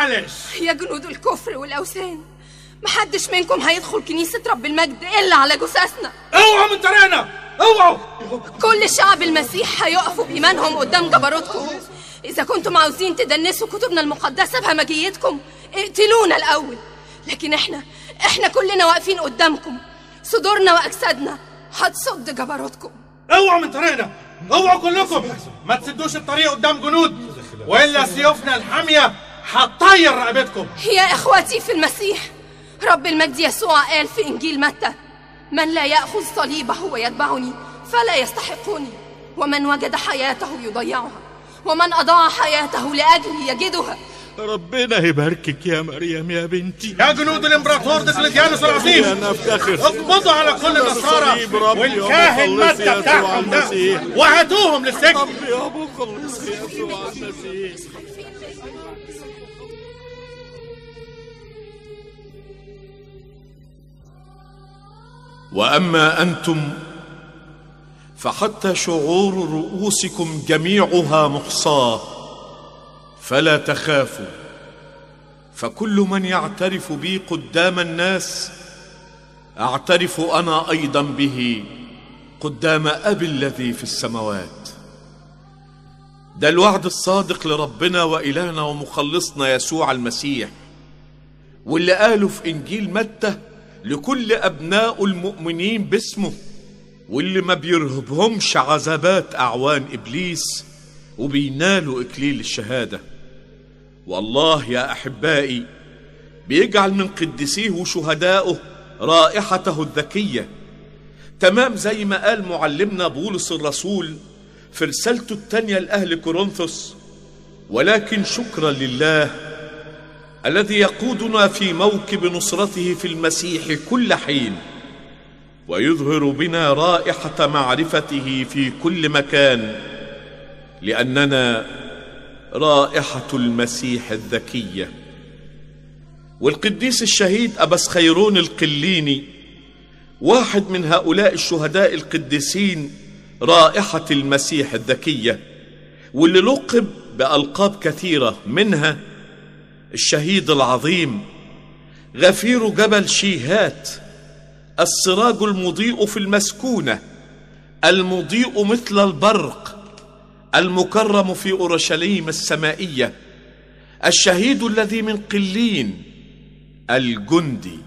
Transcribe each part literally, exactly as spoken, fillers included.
معلش يا جنود الكفر والأوثان، محدش منكم هيدخل كنيسة رب المجد إلا على جثثنا. اوعوا من طريقنا، اوعوا. كل شعب المسيح هيقفوا بإيمانهم قدام جبروتكم. إذا كنتم عاوزين تدنسوا كتبنا المقدسة بهمجيتكم اقتلونا الأول، لكن احنا احنا كلنا واقفين قدامكم، صدورنا وأجسادنا هتصد جبروتكم. اوعوا من طريقنا، اوعوا كلكم، ما تسدوش الطريق قدام جنود، وإلا سيوفنا الحامية هتطير رقبتكم. يا إخواتي في المسيح، رب المجد يسوع قال في إنجيل متى: من لا يأخذ صليبه ويتبعني فلا يستحقني، ومن وجد حياته يضيعها، ومن أضاع حياته لأجلي يجدها. ربنا يباركك يا مريم يا بنتي. يا جنود الامبراطور دقلديانوس العظيم، اقبضوا على كل النصارى والكاهن متى بتاعهم ده وهاتوهم للسجن. ربي يا ابو خلص يسوع المسيح. وأما أنتم فحتى شعور رؤوسكم جميعها محصاة، فلا تخافوا، فكل من يعترف بي قدام الناس أعترف أنا أيضا به قدام أبي الذي في السماوات. ده الوعد الصادق لربنا وإلهنا ومخلصنا يسوع المسيح، واللي قاله في إنجيل متى لكل أبناء المؤمنين باسمه، واللي ما بيرهبهمش عذابات أعوان إبليس وبينالوا إكليل الشهادة. والله يا أحبائي بيجعل من قدسيه وشهدائه رائحته الذكية، تمام زي ما قال معلمنا بولس الرسول في رسالته الثانية لأهل كورنثوس: ولكن شكرا لله الذي يقودنا في موكب نصرته في المسيح كل حين، ويظهر بنا رائحة معرفته في كل مكان، لأننا رائحة المسيح الذكية. والقديس الشهيد أبس خيرون القليني واحد من هؤلاء الشهداء القديسين رائحة المسيح الذكية، واللي لقب بألقاب كثيرة، منها الشهيد العظيم، غفير جبل شيهات، السراج المضيء في المسكونة، المضيء مثل البرق، المكرم في أورشليم السمائية، الشهيد الذي من قلين، الجندي.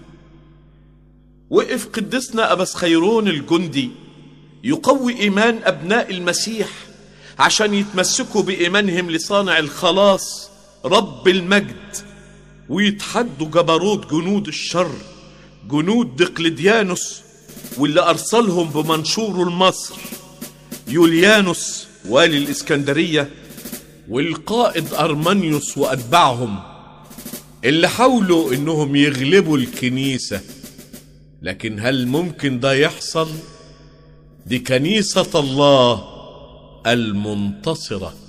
وقف قدسنا أبس خيرون الجندي يقوي إيمان أبناء المسيح عشان يتمسكوا بإيمانهم لصانع الخلاص رب المجد، ويتحدوا جبروت جنود الشر، جنود دقلديانوس، واللي أرسلهم بمنشور لمصر يوليانوس والي الإسكندرية، والقائد أرمانيوس وأتباعهم، اللي حاولوا إنهم يغلبوا الكنيسة. لكن هل ممكن ده يحصل؟ دي كنيسة الله المنتصرة.